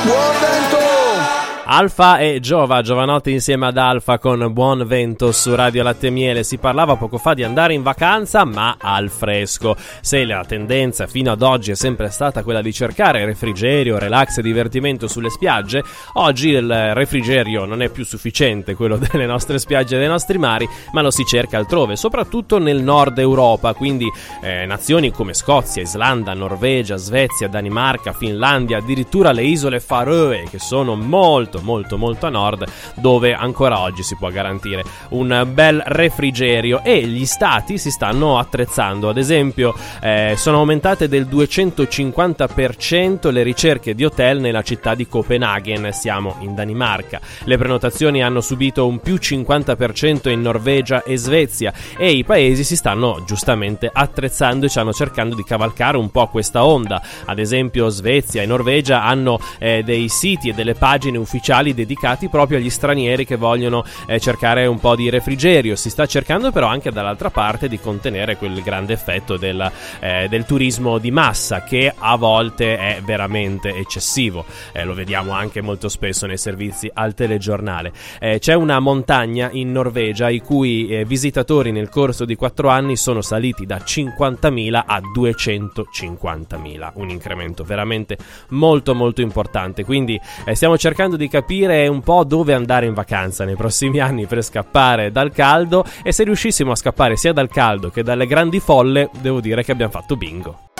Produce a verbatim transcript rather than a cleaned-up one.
Buon vento! Alfa e Giova, Giovanotti insieme ad Alfa con Buon Vento su Radio Latte e Miele. Si parlava poco fa di andare in vacanza ma al fresco. Se la tendenza fino ad oggi è sempre stata quella di cercare refrigerio, relax e divertimento sulle spiagge, oggi il refrigerio non è più sufficiente, quello delle nostre spiagge e dei nostri mari, ma lo si cerca altrove, soprattutto nel nord Europa, quindi eh, nazioni come Scozia, Islanda, Norvegia, Svezia, Danimarca, Finlandia, addirittura le isole Faroe, che sono molto molto molto a nord, dove ancora oggi si può garantire un bel refrigerio, e gli stati si stanno attrezzando. Ad esempio eh, sono aumentate del duecentocinquanta per cento le ricerche di hotel nella città di Copenaghen, siamo in Danimarca. Le prenotazioni hanno subito un più cinquanta per cento in Norvegia e Svezia, e i paesi si stanno giustamente attrezzando e stanno cercando di cavalcare un po' questa onda. Ad esempio Svezia e Norvegia hanno eh, dei siti e delle pagine ufficiali dedicati proprio agli stranieri che vogliono eh, cercare un po' di refrigerio. Si sta cercando però anche dall'altra parte di contenere quel grande effetto del, eh, del turismo di massa, che a volte è veramente eccessivo. Eh, lo vediamo anche molto spesso nei servizi al telegiornale. Eh, c'è una montagna in Norvegia i cui eh, visitatori nel corso di quattro anni sono saliti da cinquantamila a duecentocinquantamila, un incremento veramente molto molto importante. Quindi eh, stiamo cercando di capire un po' dove andare in vacanza nei prossimi anni per scappare dal caldo, e se riuscissimo a scappare sia dal caldo che dalle grandi folle, devo dire che abbiamo fatto bingo.